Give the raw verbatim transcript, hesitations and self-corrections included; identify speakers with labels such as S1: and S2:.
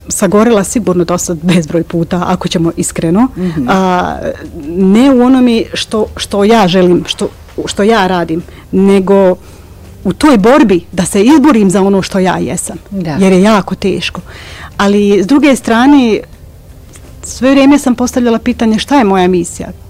S1: sagorela sigurno dosta bezbroj puta, ako ćemo iskreno. Mm-hmm. A, ne u onome što, što ja želim, što, što ja radim, nego u toj borbi da se izborim za ono što ja jesam. Da. Jer je jako teško. Ali s druge strane, sve vrijeme sam postavljala pitanje šta je moja misija,